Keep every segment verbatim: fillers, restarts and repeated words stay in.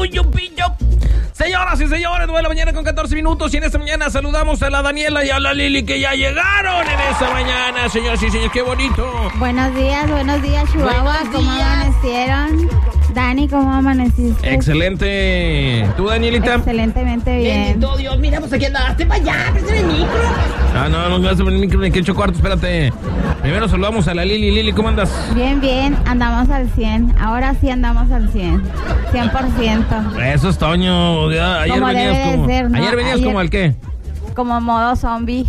yuyu, pillo. Señoras y señores, nueve de la mañana con catorce minutos. Y en esta mañana saludamos a la Daniela y a la Lili, que ya llegaron en esta mañana. Señoras y señores, qué bonito. Buenos días, buenos días, Chihuahua. Buenos ¿Cómo días. amanecieron? Dani, ¿cómo amaneciste? Excelente. ¿Tú, Danielita? Excelentemente bien. Bendito Dios, mira, pues aquí andaste para allá, préstame el micro. Ah, no, no me vas a poner el micro ni que ocho cuartos, espérate. Primero saludamos a la Lili. Lili, ¿cómo andas? Bien, bien, andamos al cien. Ahora sí andamos al cien. cien por ciento. Eso es Toño. Ya, ayer Como venías debe de como. ser, ¿no? Ayer venías Ayer- como al qué. Como modo zombie.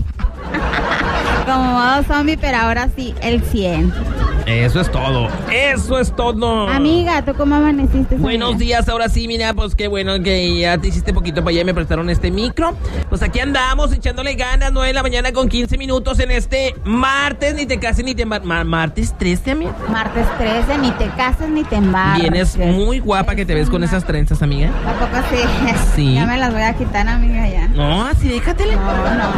Como modo zombie, pero ahora sí, el cien. Eso es todo. Eso es todo. Amiga, ¿tú cómo amaneciste? Buenos amiga? días, ahora sí, mira, pues qué bueno que ya te hiciste poquito para allá y me prestaron este micro. Pues aquí andamos echándole ganas, nueve de la mañana con quince minutos en este martes, ni te cases ni te embar... Ma- martes trece, amiga. Martes trece, ni te cases ni te embarques. Vienes muy guapa que te ves con esas trenzas, amiga. ¿A poco sí? Sí. Ya me las voy a quitar, amiga, ya. No, así déjatele. No,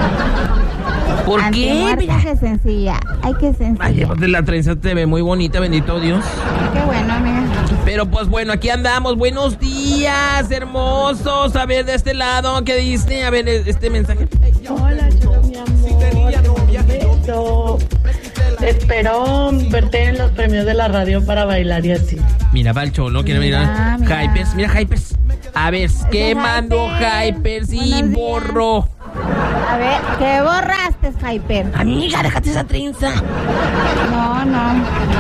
no. ¿Por qué? Antimuerta Mira. que sencilla. Ay, qué sencilla. Ay, llévate la trenza, te ve muy bonita, bendito Dios. Qué bueno, amiga. Pero pues bueno, aquí andamos. Buenos días, hermosos. A ver, de este lado, ¿qué dice? A ver, este mensaje. Hola, chulo, mi amor. Beso. Espero verte en los premios de la radio para bailar y así. Mira, va el cholo, quiere Mira, mirar. mira. Hypers, mira, Hypers. A ver, ¿qué Ese mandó Hypers. Hypers? Y Buenos días. borró. A ver, ¿qué borraste, Hyper? Amiga, déjate esa trenza. No, no.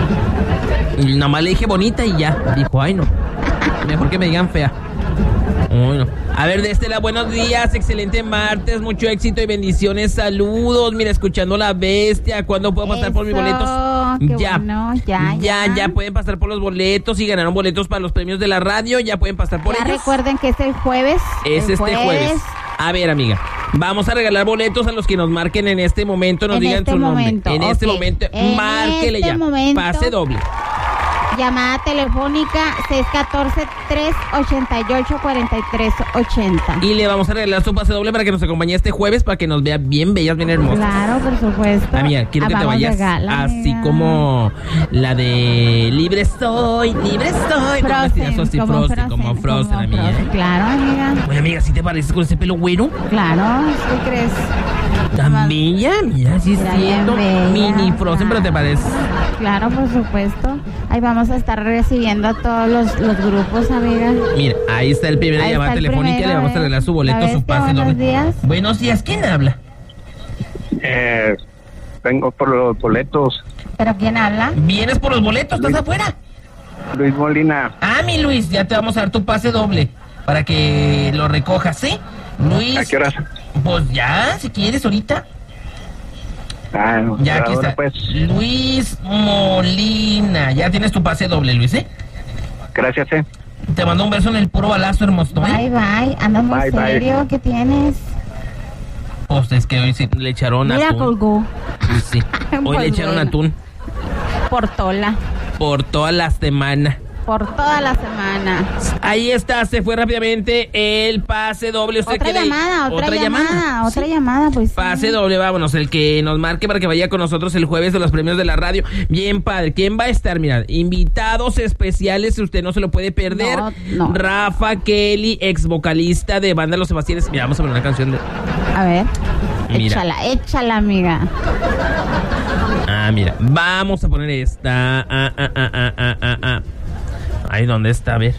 Y nomás le dije bonita y ya. Dijo, ay, no. Mejor que me digan fea. Ay, no. A ver, de este lado, buenos días, excelente martes, mucho éxito y bendiciones, saludos. Mira, escuchando La Bestia, ¿cuándo puedo pasar por mis Eso, boletos? qué ya. bueno, ya, ya, ya. ya pueden pasar por los boletos y ganaron boletos para los premios de la radio, ya pueden pasar por Ya ellos. recuerden que es el jueves. Es el este jueves. A ver, amiga, vamos a regalar boletos a los que nos marquen en este momento, nos En digan este su nombre. momento, En este ok. momento, En márquele este ya. momento. Pase doble. Llamada telefónica seis uno cuatro, tres ocho ocho, cuatro tres ocho cero. Y le vamos a regalar su pase doble para que nos acompañe este jueves, para que nos vea bien bellas, bien hermosas. Claro, por supuesto. Amiga, quiero que te Amamos vayas de gala, así amiga. como la de Libre Estoy, Libre Estoy. Con vestidazo así Frozen, como Frozen, como amiga. Frozen, ¿eh? Claro, amiga. Oye, amiga, ¿sí te pareces con ese pelo güero? Claro, ¿qué crees? Tan bella, mira, sí es Mira, bien cierto. bella, Mini Frozen, pero te pareces. Claro, por supuesto. Ahí vamos a estar recibiendo a todos los, los grupos, amiga. Mira, ahí está el primer Ahí llamada está el telefónica y primero, le vamos a ¿eh? regalar su boleto, La su Bestia, pase buenos doble. días. Buenos días, ¿quién habla? Eh, vengo por los boletos. ¿Pero quién habla? ¿Vienes por los boletos? ¿Estás afuera? Luis Molina. Ah, mi Luis, ya te vamos a dar tu pase doble para que lo recojas, ¿sí? Luis. ¿A qué horas? Pues ya, si quieres, ahorita. Ah, no, Ya aquí ahora está. pues. Luis Molina. Ya tienes tu pase doble, Luis, ¿eh? Gracias, eh. Te mando un beso en el puro balazo, hermoso, Bye, ¿eh? bye. Anda muy Bye, bye. serio. ¿Qué tienes? Pues es que hoy sí le echaron Mira, atún. colgó. Sí. Hoy Pues le echaron bueno. atún Por tola. por toda la semana. Por toda la semana. Ahí está, se fue rápidamente el pase doble. ¿Usted Otra quiere ir? llamada, otra, llamada, otra llamada, pues. sí. Pase doble, vámonos, el que nos marque para que vaya con nosotros el jueves de los premios de la radio. Bien padre, ¿quién va a estar? Mira, invitados especiales, usted no se lo puede perder. No, no. Rafa Kelly, ex vocalista de Banda Los Sebastianes. Mira, vamos a poner una canción de... A ver. Mira. Échala, échala, amiga. Ah, mira, vamos a poner esta. Ah, ah, ah, ah, ah, ah, ah. Ahí, ¿dónde está? A ver.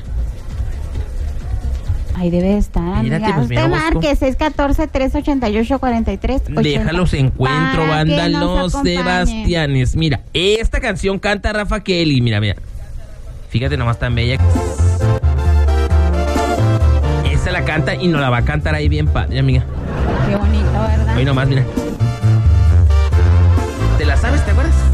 Ahí debe estar, amiga. Mírate, pues, mira, Usted busco. marque seis uno cuatro, tres ocho ocho, cuatro tres ocho cero. Déjalos encuentro, Para Banda que nos Los acompañe. Sebastianes. Mira, esta canción canta Rafa Kelly. Mira, mira. Fíjate nomás tan bella. Esa la canta y nos la va a cantar ahí bien padre, amiga. Qué bonito, ¿verdad? Hoy nomás, mira. ¿Te la sabes, te acuerdas?